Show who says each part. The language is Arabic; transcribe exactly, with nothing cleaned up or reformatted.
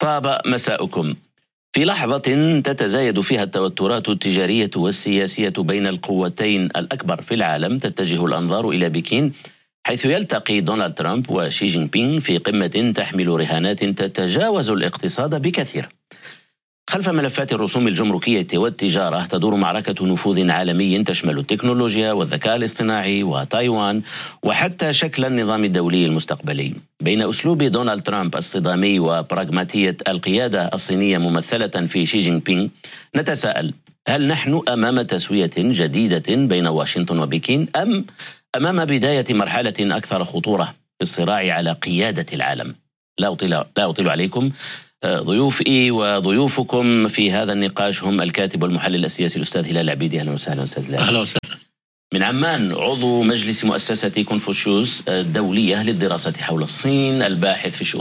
Speaker 1: طاب مساؤكم. في لحظة تتزايد فيها التوترات التجارية والسياسية بين القوتين الأكبر في العالم، تتجه الأنظار إلى بكين، حيث يلتقي دونالد ترامب وشي جين بينغ في قمة تحمل رهانات تتجاوز الاقتصاد بكثير. خلف ملفات الرسوم الجمركية والتجارة تدور معركة نفوذ عالمي تشمل التكنولوجيا والذكاء الاصطناعي وتايوان وحتى شكل النظام الدولي المستقبلي. بين أسلوب دونالد ترامب الصدامي وبراغماتية القيادة الصينية ممثلة في شي جين بينغ، نتساءل: هل نحن أمام تسوية جديدة بين واشنطن وبكين، أم أمام بداية مرحلة أكثر خطورة في الصراع على قيادة العالم؟ لا أطيل, لا أطيل عليكم. ضيوفي وضيوفكم في هذا النقاش هم الكاتب والمحلل السياسي الأستاذ هلال العبيدي. أهلا وسهلا أستاذ هلال.
Speaker 2: أهلا وسهلا.
Speaker 1: من عمان عضو مجلس مؤسسة كونفوشيوس الدولية للدراسة حول الصين، الباحث في شؤون